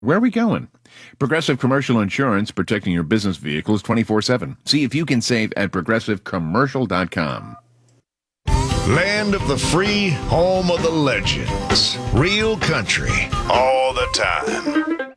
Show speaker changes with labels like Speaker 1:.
Speaker 1: Where are we going? Progressive Commercial Insurance, protecting your business vehicles 24/7. See if you can save at progressivecommercial.com.
Speaker 2: Land of the free, home of the legends. Real country, all the time.